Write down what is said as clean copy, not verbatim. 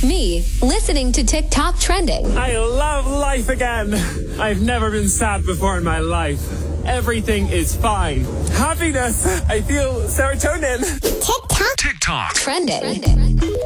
Me, listening to TikTok trending. I love life again. I've never been sad before in my life. Everything is fine. Happiness. I feel serotonin. TikTok TikTok. trending.